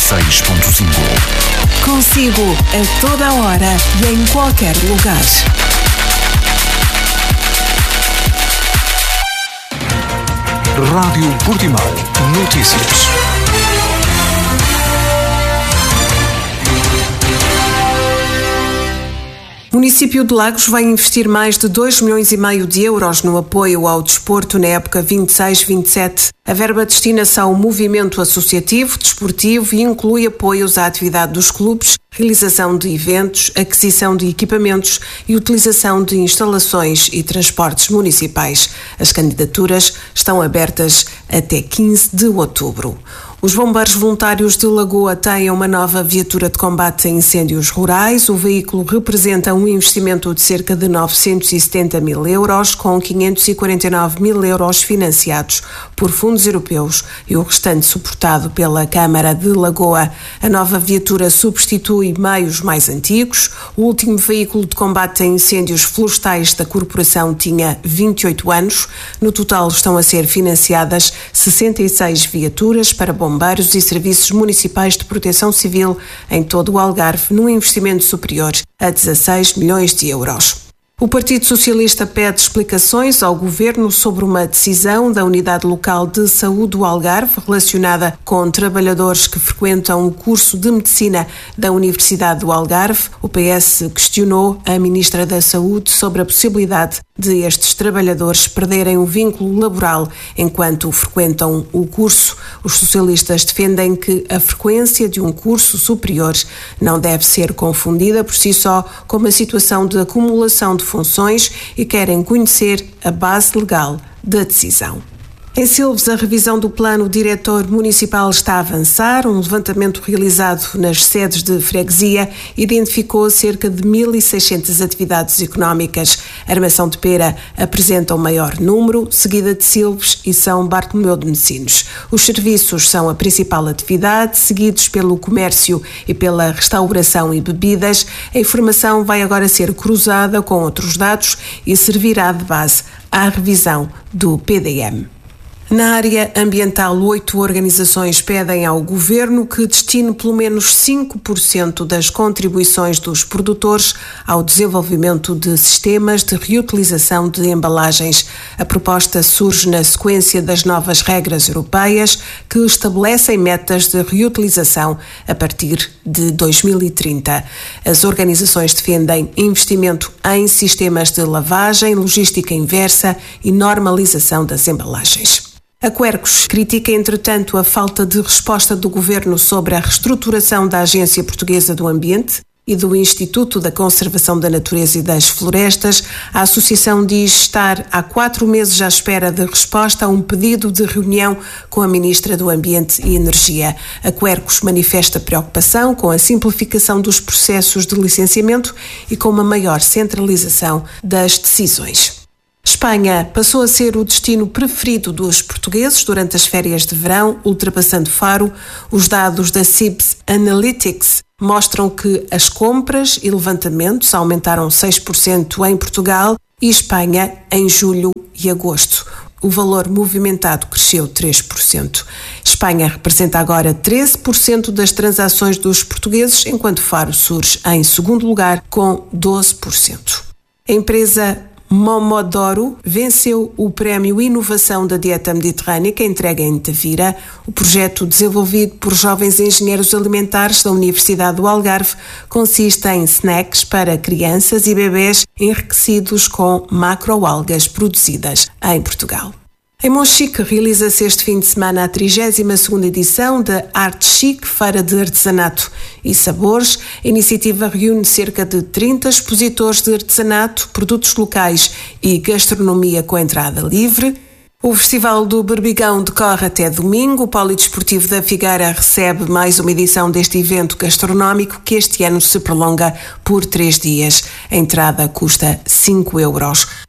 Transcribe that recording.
96.5. Consigo a toda hora e em qualquer lugar. Rádio Portimão. Notícias. O município de Lagos vai investir mais de 2,5 milhões de euros no apoio ao desporto na época 26-27. A verba destina-se ao movimento associativo, desportivo e inclui apoios à atividade dos clubes, realização de eventos, aquisição de equipamentos e utilização de instalações e transportes municipais. As candidaturas estão abertas até 15 de outubro. Os bombeiros voluntários de Lagoa têm uma nova viatura de combate a incêndios rurais. O veículo representa um investimento de cerca de 970 mil euros, com 549 mil euros financiados por fundos europeus e o restante suportado pela Câmara de Lagoa. A nova viatura substitui meios mais antigos. O último veículo de combate a incêndios florestais da corporação tinha 28 anos. No total estão a ser financiadas 66 viaturas para bombeiros e serviços municipais de proteção civil em todo o Algarve, num investimento superior a 16 milhões de euros. O Partido Socialista pede explicações ao Governo sobre uma decisão da Unidade Local de Saúde do Algarve relacionada com trabalhadores que frequentam o curso de Medicina da Universidade do Algarve. O PS questionou a Ministra da Saúde sobre a possibilidade de estes trabalhadores perderem o vínculo laboral enquanto frequentam o curso. Os socialistas defendem que a frequência de um curso superior não deve ser confundida por si só com uma situação de acumulação de funções e querem conhecer a base legal da decisão. Em Silves, a revisão do plano diretor municipal está a avançar. Um levantamento realizado nas sedes de freguesia identificou cerca de 1.600 atividades económicas. Armação de Pera apresenta o maior número, seguida de Silves e São Bartolomeu de Messinos. Os serviços são a principal atividade, seguidos pelo comércio e pela restauração e bebidas. A informação vai agora ser cruzada com outros dados e servirá de base à revisão do PDM. Na área ambiental, 8 organizações pedem ao Governo que destine pelo menos 5% das contribuições dos produtores ao desenvolvimento de sistemas de reutilização de embalagens. A proposta surge na sequência das novas regras europeias que estabelecem metas de reutilização a partir de 2030. As organizações defendem investimento em sistemas de lavagem, logística inversa e normalização das embalagens. A Quercus critica, entretanto, a falta de resposta do Governo sobre a reestruturação da Agência Portuguesa do Ambiente e do Instituto da Conservação da Natureza e das Florestas. A associação diz estar há 4 meses à espera de resposta a um pedido de reunião com a Ministra do Ambiente e Energia. A Quercus manifesta preocupação com a simplificação dos processos de licenciamento e com uma maior centralização das decisões. Espanha passou a ser o destino preferido dos portugueses durante as férias de verão, ultrapassando Faro. Os dados da CIBS Analytics mostram que as compras e levantamentos aumentaram 6% em Portugal e Espanha em julho e agosto. O valor movimentado cresceu 3%. Espanha representa agora 13% das transações dos portugueses, enquanto Faro surge em segundo lugar com 12%. A empresa Momodoro venceu o Prémio Inovação da Dieta Mediterrânica, entregue em Tavira. O projeto, desenvolvido por jovens engenheiros alimentares da Universidade do Algarve, consiste em snacks para crianças e bebés enriquecidos com macroalgas produzidas em Portugal. Em Monchique realiza-se este fim de semana a 32ª edição da Arte Chic, Feira de Artesanato e Sabores. A iniciativa reúne cerca de 30 expositores de artesanato, produtos locais e gastronomia com entrada livre. O Festival do Berbigão decorre até domingo. O Polidesportivo da Figueira recebe mais uma edição deste evento gastronómico que este ano se prolonga por 3 dias. A entrada custa 5 euros.